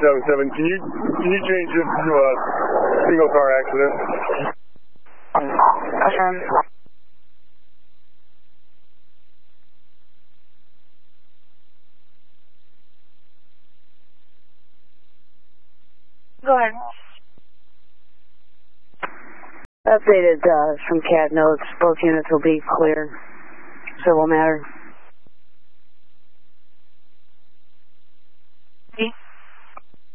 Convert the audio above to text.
77. Can you change it to a single car accident? Go ahead. Updated some CAD notes. Both units will be clear. Civil matter.